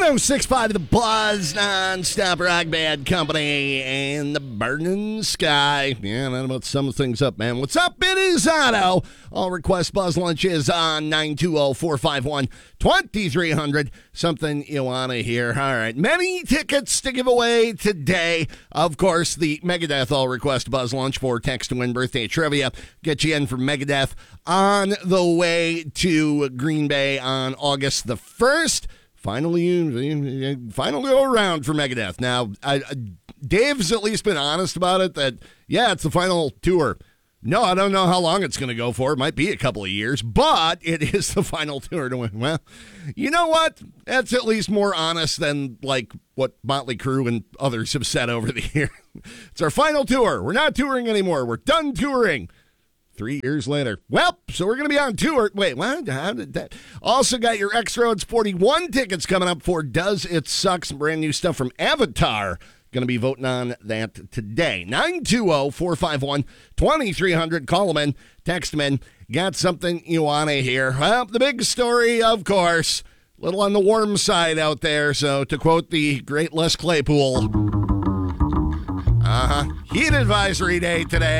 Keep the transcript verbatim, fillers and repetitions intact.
oh six point five The Buzz, non-stop rock band company, and the burning sky. Yeah, that about sums things up, man. What's up? It is Otto. All request Buzz lunches on nine two zero, four five one, two three zero zero. Something you want to hear. All right. Many tickets to give away today. Of course, the Megadeth All Request Buzz Lunch for text to win birthday trivia. Get you in for Megadeth on the way to Green Bay on August the first. Finally, final go around for Megadeth. Now, I, Dave's at least been honest about it that, yeah, it's the final tour. No, I don't know how long it's going to go for. It might be a couple of years, but it is the final tour to win. Well, you know what? That's at least more honest than, like, what Motley Crue and others have said over the years. It's our final tour. We're not touring anymore. We're done touring. Three years later. Well, so we're going to be on tour. Wait, what? How did that? Also got your X-Roads forty-one tickets coming up for Does It Suck? Some brand new stuff from Avatar. Going to be voting on that today. nine two zero, four five one, two three zero zero. Call them in. Text them in. Got something you want to hear? Well, the big story, of course. A little on the warm side out there. So to quote the great Les Claypool, uh-huh, heat advisory day today.